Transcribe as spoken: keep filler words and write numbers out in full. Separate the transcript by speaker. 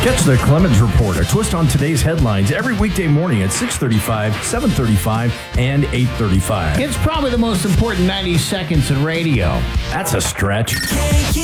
Speaker 1: Catch the Clemens Report, a twist on today's headlines, every weekday morning at six thirty-five, seven thirty-five, and eight thirty-five.
Speaker 2: It's probably the most important ninety seconds in radio.
Speaker 1: That's a stretch.